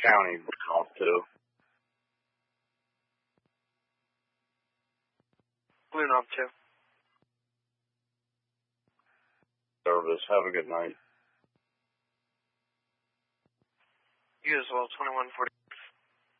county would cost to. Blue Knob 2. Service. Have a good night. You as well, 2140.